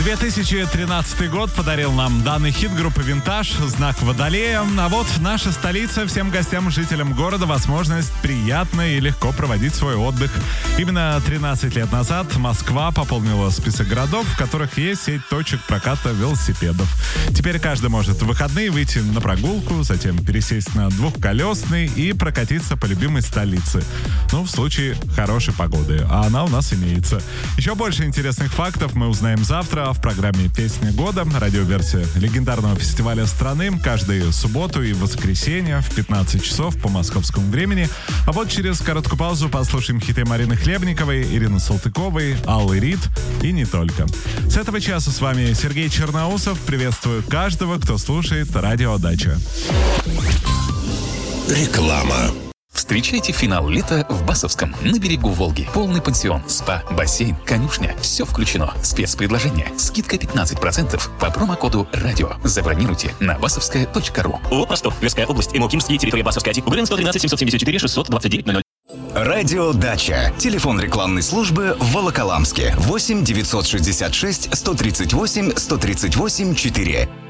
2013 год подарил нам данный хит группы «Винтаж», знак Водолея. А вот наша столица всем гостям, жителям города возможность приятно и легко проводить свой отдых. Именно 13 лет назад Москва пополнила список городов, в которых есть сеть точек проката велосипедов. Теперь каждый может в выходные выйти на прогулку, затем пересесть на двухколесный и прокатиться по любимой столице. Ну, в случае хорошей погоды. А она у нас имеется. Еще больше интересных фактов мы узнаем завтра в программе «Песня года». Радиоверсия легендарного фестиваля страны каждую субботу и воскресенье в 15 часов по московскому времени. А вот через короткую паузу послушаем хиты Марины Хлебниковой, Ирины Салтыковой, Аллы Рид и не только. С этого часа с вами Сергей Черноусов. Приветствую каждого, кто слушает Радио Дача. Реклама. Встречайте финал лета в Басовском, на берегу Волги. Полный пансион, спа, бассейн, конюшня. Все включено. Спецпредложение. Скидка 15% по промокоду «Радио». Забронируйте на басовская.ру. ООО «Простор». Тверская область. ИМО «Кимский». Территория Басовская. УГРН 113 774 629 00. Радио Дача. Телефон рекламной службы в Волоколамске. 8 966 138 138 4.